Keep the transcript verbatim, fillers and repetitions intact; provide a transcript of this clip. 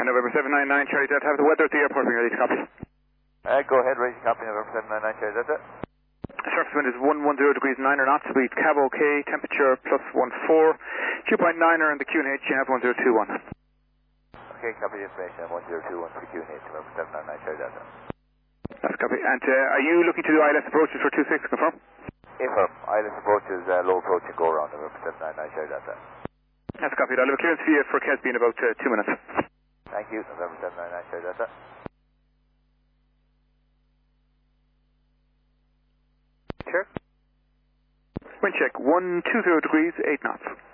November seven nine nine, Charlie Delta. Have the weather at the airport. We're ready to copy. Uh, go ahead, ready to copy, November seven nine nine, Charlie Delta. Surface wind is one ten degrees nine knots, speed cab OK, temperature plus one four, dew point nine and the Q N H you have one zero two one. Okay, copy the information, one zero two one for Q N H, November seven nine nine, Charlie Delta. That's copy. And uh, are you looking to do I L S approaches for two six, confirm? Affirm, I L S approaches, uh, low approach and go around, November seven nine nine, Charlie Delta. That's copied. I'll have a clearance for you for Kesby in about uh, two minutes. Thank you, November seven nine nine, Charlie Delta. Check. Wind check, one two zero degrees, eight knots.